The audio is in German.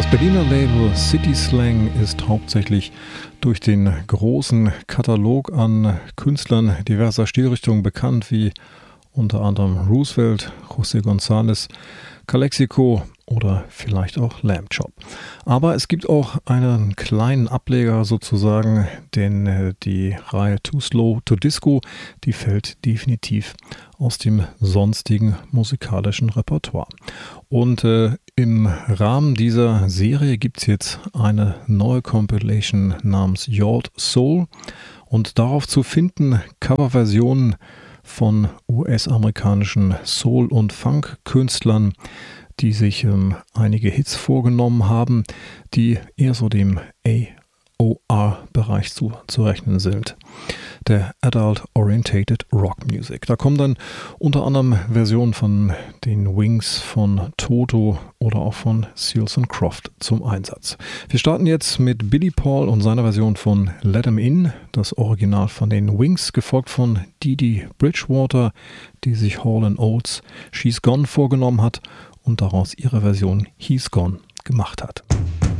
Berliner Label City Slang ist hauptsächlich durch den großen Katalog an Künstlern diverser Stilrichtungen bekannt, wie unter anderem Roosevelt, José González, Calexico oder vielleicht auch Lamb Chop. Aber es gibt auch einen kleinen Ableger sozusagen, denn die Reihe Too Slow to Disco, die fällt definitiv aus dem sonstigen musikalischen Repertoire. Und im Rahmen dieser Serie gibt es jetzt eine neue Compilation namens Yacht Soul und darauf zu finden Coverversionen von US-amerikanischen Soul- und Funk-Künstlern, die sich einige Hits vorgenommen haben, die eher so dem AOR-Bereich zurechnen sind. Der Adult Orientated Rock Music. Da kommen dann unter anderem Versionen von den Wings, von Toto oder auch von Seals & Croft zum Einsatz. Wir starten jetzt mit Billy Paul und seiner Version von Let 'Em In, das Original von den Wings, gefolgt von Dee Dee Bridgewater, die sich Hall & Oates She's Gone vorgenommen hat und daraus ihre Version He's Gone gemacht hat.